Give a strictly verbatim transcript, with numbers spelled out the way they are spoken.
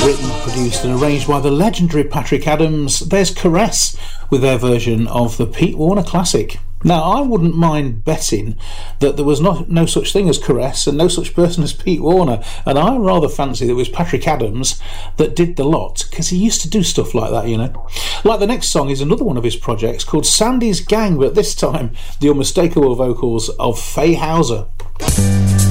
Written, produced and arranged by the legendary Patrick Adams. There's Caress with their version of the Pete Warner classic. Now, I wouldn't mind betting that there was not, no such thing as Caress and no such person as Pete Warner, and I rather fancy that it was Patrick Adams that did the lot, because he used to do stuff like that, you know. Like the next song is another one of his projects called Sandy's Gang, but this time the unmistakable vocals of Faye Hauser.